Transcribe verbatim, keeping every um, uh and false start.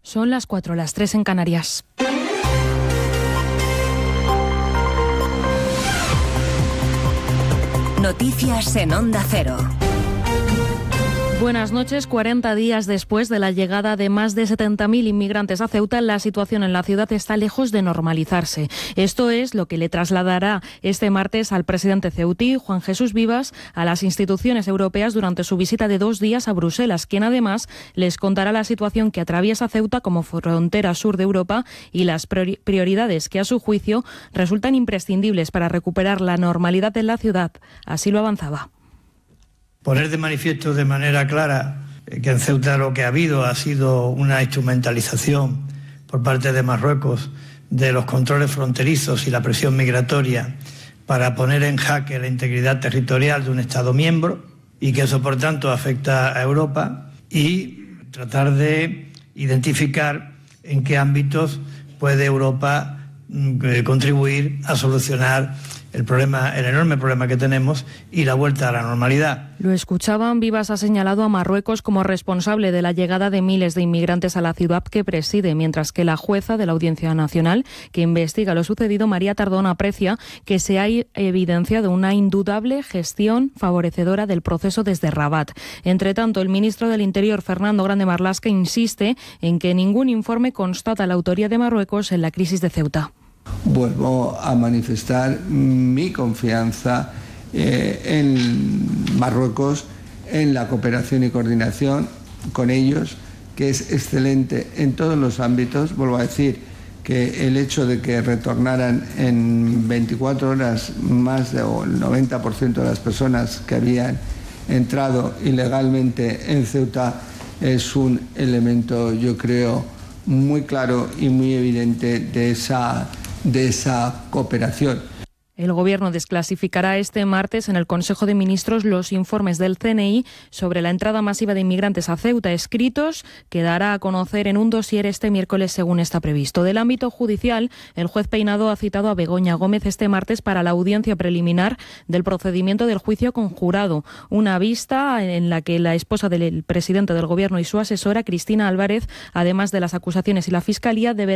Son las cuatro, las tres en Canarias. Noticias en Onda Cero. Buenas noches. cuarenta días después de la llegada de más de setenta mil inmigrantes a Ceuta, la situación en la ciudad está lejos de normalizarse. Esto es lo que le trasladará este martes al presidente ceutí, Juan Jesús Vivas, a las instituciones europeas durante su visita de dos días a Bruselas, quien además les contará la situación que atraviesa Ceuta como frontera sur de Europa y las prioridades que, a su juicio, resultan imprescindibles para recuperar la normalidad en la ciudad. Así lo avanzaba. Poner de manifiesto de manera clara que en Ceuta lo que ha habido ha sido una instrumentalización por parte de Marruecos de los controles fronterizos y la presión migratoria para poner en jaque la integridad territorial de un Estado miembro y que eso, por tanto, afecta a Europa, y tratar de identificar en qué ámbitos puede Europa eh, contribuir a solucionar el problema, el enorme problema que tenemos y la vuelta a la normalidad. Lo escuchaban. Vivas ha señalado a Marruecos como responsable de la llegada de miles de inmigrantes a la ciudad que preside, mientras que la jueza de la Audiencia Nacional, que investiga lo sucedido, María Tardón, aprecia que se ha evidenciado una indudable gestión favorecedora del proceso desde Rabat. Entre tanto, el ministro del Interior, Fernando Grande Marlaska, insiste en que ningún informe constata la autoría de Marruecos en la crisis de Ceuta. Vuelvo a manifestar mi confianza eh, en Marruecos, en la cooperación y coordinación con ellos, que es excelente en todos los ámbitos. Vuelvo a decir que el hecho de que retornaran en veinticuatro horas más del noventa por ciento de las personas que habían entrado ilegalmente en Ceuta es un elemento, yo creo, muy claro y muy evidente de esa de esa cooperación. El Gobierno desclasificará este martes en el Consejo de Ministros los informes del C N I sobre la entrada masiva de inmigrantes a Ceuta, escritos que dará a conocer en un dossier este miércoles, según está previsto. Del ámbito judicial, el juez Peinado ha citado a Begoña Gómez este martes para la audiencia preliminar del procedimiento del juicio conjurado, una vista en la que la esposa del presidente del Gobierno y su asesora, Cristina Álvarez, además de las acusaciones y la Fiscalía, deberá